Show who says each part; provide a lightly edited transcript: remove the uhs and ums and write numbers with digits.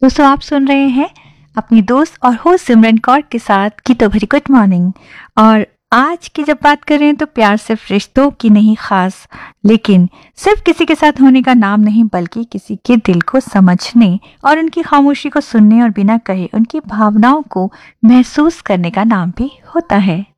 Speaker 1: दोस्तों आप सुन रहे हैं अपनी दोस्त और होस्ट सिमरन कौर के साथ की तो वेरी गुड मॉर्निंग। और आज की जब बात करें तो प्यार सिर्फ रिश्तों की नहीं, खास लेकिन सिर्फ किसी के साथ होने का नाम नहीं, बल्कि किसी के दिल को समझने और उनकी खामोशी को सुनने और बिना कहे उनकी भावनाओं को महसूस करने का नाम भी होता है।